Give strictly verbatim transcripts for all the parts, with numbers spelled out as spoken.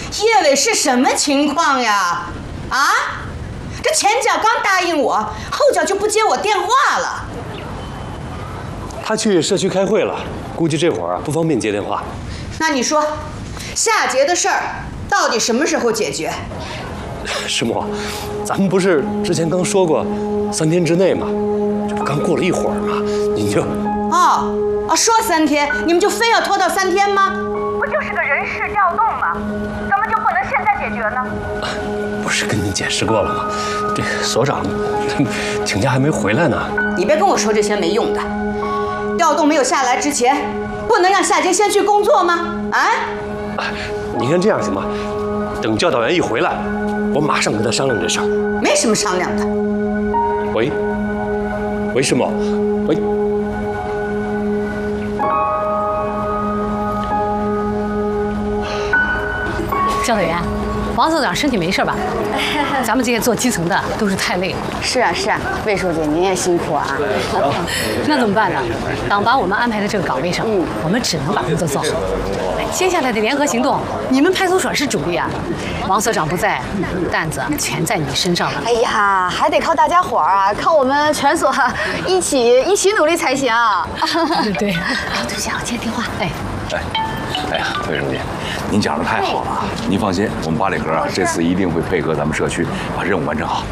叶伟是什么情况呀？啊，这前脚刚答应我，后脚就不接我电话了。 他去社区开会了，估计这会儿啊不方便接电话。 那你说，夏杰的事儿到底什么时候解决？ 师母，咱们不是之前刚说过三天之内吗？这不刚过了一会儿吗？您就…… 哦哦，说三天，你们就非要拖到三天吗？ 不就是个人事调动吗？怎么就不能现在解决呢？ 不是跟您解释过了吗？这个所长请假还没回来呢。 你别跟我说这些没用的。调动没有下来之前，不能让夏杰先去工作吗？啊？ 您看这样行吗？等教导员一回来，我马上跟他商量这事儿。 没什么商量的。 喂，喂，师母，喂。 教导员，王所长身体没事吧？咱们这些做基层的都是太累了。 是啊是啊，魏书记您也辛苦啊。 那怎么办呢？党把我们安排在这个岗位上，嗯，我们只能把工作做好。接下来的联合行动，你们派出所是主力啊。王所长不在，担子全在你身上了。 哎呀，还得靠大家伙儿啊，靠我们全所一起一起努力才行。 对对。 啊，对不起啊，我接电话。 哎。 哎，哎呀，魏书记，您讲的太好了，您放心，我们八里河啊，这次一定会配合咱们社区把任务完成好。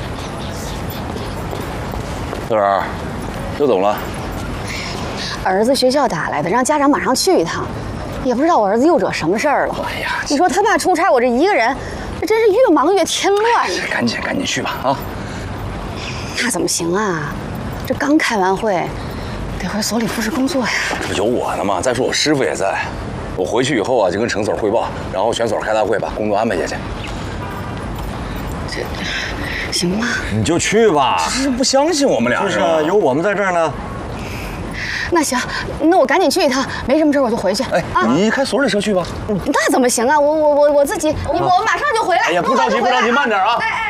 乐儿，又怎么了？ 儿子学校打来的，让家长马上去一趟，也不知道我儿子又惹什么事儿了。 哎呀， 你说他爸出差，我这一个人，这真是越忙越添乱。 赶紧赶紧去吧啊！ 那怎么行啊？这刚开完会，得回所里复试工作呀。 这不有我呢吗？再说我师傅也在，我回去以后啊，就跟程所汇报，然后全所开大会，把工作安排下去。 这行吗？ 你就去吧，这是不相信我们俩是吧？有我们在这儿呢。 那行，那我赶紧去一趟，没什么事我就回去。 哎，啊、你开所里车去吧。 那怎么行啊？我我我我自己，你我马上就回来。 哎呀，不着急，不着急，慢点啊。 哎哎。